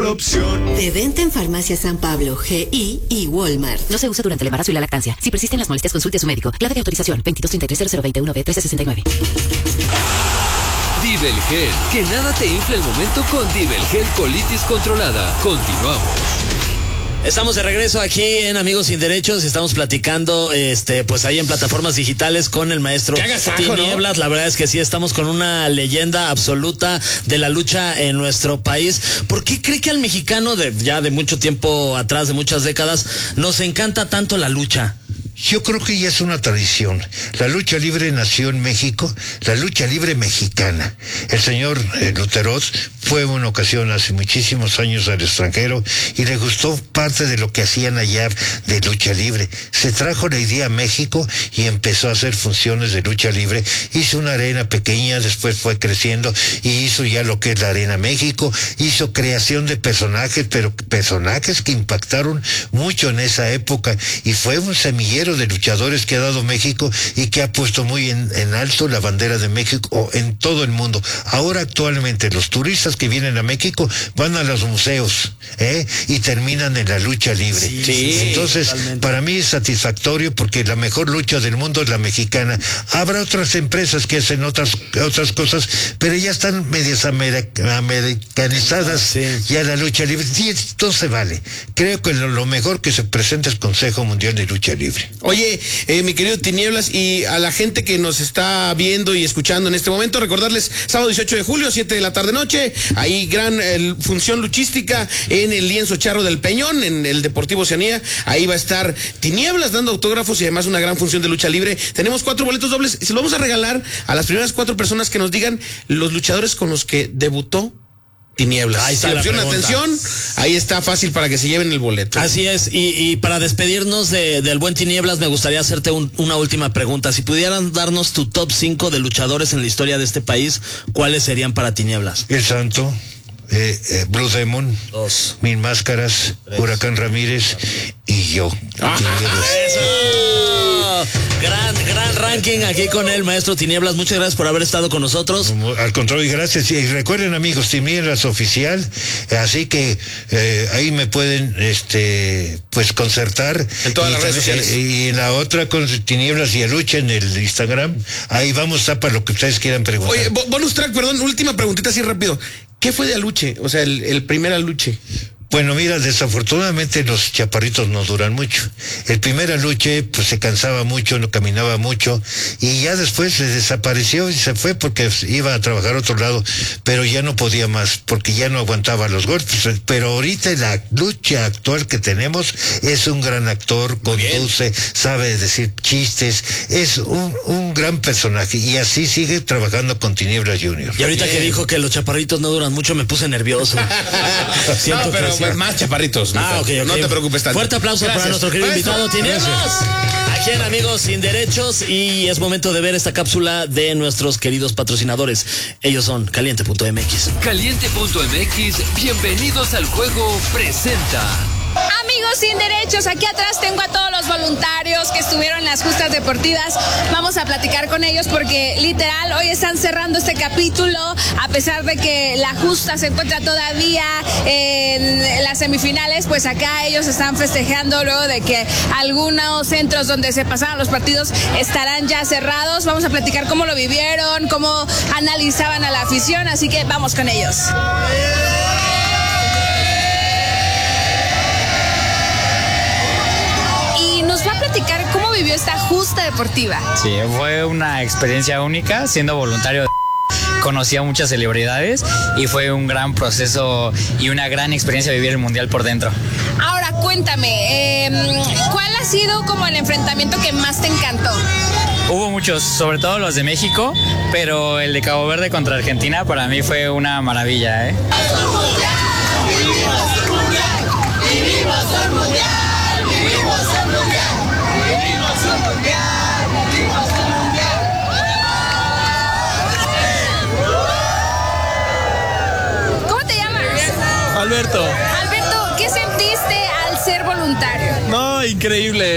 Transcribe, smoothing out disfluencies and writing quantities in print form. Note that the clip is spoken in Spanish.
mejor opción. De venta en Farmacia San Pablo, GI y Walmart. No se usa durante el embarazo y la lactancia. Si persisten las molestias, consulte a su médico. Clave de autorización 2233-0021-B1369. Dibelgel, que nada te infle el momento con Dibelgel Colitis Controlada. Continuamos. Estamos de regreso aquí en Amigos Sin Derechos y estamos platicando, pues ahí en plataformas digitales con el maestro Tinieblas, ¿no? La verdad es que sí, estamos con una leyenda absoluta de la lucha en nuestro país. ¿Por qué cree que al mexicano de mucho tiempo atrás, de muchas décadas, nos encanta tanto la lucha? Yo creo que ya es una tradición. La lucha libre nació en México, la lucha libre mexicana. El señor Luteroz fue una ocasión hace muchísimos años al extranjero y le gustó parte de lo que hacían allá de lucha libre. Se trajo la idea a México y empezó a hacer funciones de lucha libre. Hizo una arena pequeña, después fue creciendo y hizo ya lo que es la Arena México. Hizo creación de personajes, pero personajes que impactaron mucho en esa época, y fue un semillero de luchadores que ha dado México y que ha puesto muy en alto la bandera de México en todo el mundo. Ahora actualmente los turistas que vienen a México van a los museos y terminan en la lucha libre. Sí, entonces totalmente. Para mí es satisfactorio porque la mejor lucha del mundo es la mexicana. Habrá otras empresas que hacen otras cosas, pero ya están medias americanizadas ya la lucha libre. Sí, entonces vale. Creo que lo mejor que se presenta es Consejo Mundial de Lucha Libre. Oye, mi querido Tinieblas, y a la gente que nos está viendo y escuchando en este momento, recordarles, sábado 18 de julio, 7 de la tarde-noche, ahí gran función luchística en el Lienzo Charro del Peñón, en el Deportivo Oceanía. Ahí va a estar Tinieblas dando autógrafos y además una gran función de lucha libre. Tenemos 4 boletos dobles y se los vamos a regalar a las primeras 4 personas que nos digan los luchadores con los que debutó Tinieblas. Ahí está la pregunta. Atención, ahí está fácil para que se lleven el boleto. Así es, y para despedirnos del buen Tinieblas, me gustaría hacerte una última pregunta. Si pudieran darnos tu top 5 de luchadores en la historia de este país, ¿cuáles serían para Tinieblas? El Santo, Blue Demon, 2, Mil Máscaras, 3, Huracán Ramírez y yo. Gran ranking aquí con el maestro Tinieblas. Muchas gracias por haber estado con nosotros. Al contrario, y gracias. Y recuerden, amigos, Tinieblas Oficial, así que ahí me pueden pues concertar en todas las redes sociales. Y en la otra con Tinieblas y Aluche en el Instagram. Ahí vamos a estar para lo que ustedes quieran preguntar. Oye, bonus track, perdón, última preguntita así rápido. ¿Qué fue de Aluche? O sea, el primer Aluche. Bueno, mira, desafortunadamente los chaparritos no duran mucho. El primer Aluche, pues se cansaba mucho, no caminaba mucho, y ya después se desapareció y se fue porque iba a trabajar a otro lado, pero ya no podía más, porque ya no aguantaba los golpes. Pero ahorita la lucha actual que tenemos es un gran actor, conduce, sabe decir chistes, es un gran personaje, y así sigue trabajando con Tinieblas Junior. Y ahorita que dijo que los chaparritos no duran mucho, me puse nervioso. Siento no, pero pues más chaparritos. Okay. No te preocupes tanto. Fuerte aplauso para nuestro querido invitado Tinieblas. Aquí en Amigos Sin Derechos, y es momento de ver esta cápsula de nuestros queridos patrocinadores. Ellos son Caliente.mx. Caliente.mx, bienvenidos al juego, presenta. Amigos Sin Derechos, aquí atrás tengo a todos los voluntarios que estuvieron en las justas deportivas. Vamos a platicar con ellos porque literal hoy están cerrando este capítulo, a pesar de que la justa se encuentra todavía en las semifinales. Pues acá ellos están festejando luego de que algunos centros donde se pasaban los partidos estarán ya cerrados. Vamos a platicar cómo lo vivieron, cómo analizaban a la afición, así que vamos con ellos. Nos va a platicar cómo vivió esta justa deportiva. Sí, fue una experiencia única. Siendo voluntario, conocí a muchas celebridades y fue un gran proceso y una gran experiencia vivir el mundial por dentro. Ahora cuéntame, ¿cuál ha sido como el enfrentamiento que más te encantó? Hubo muchos, sobre todo los de México, pero el de Cabo Verde contra Argentina para mí fue una maravilla, ¿eh? ¿Cómo te llamas? Alberto. Alberto, ¿qué sentiste al ser voluntario? No, increíble.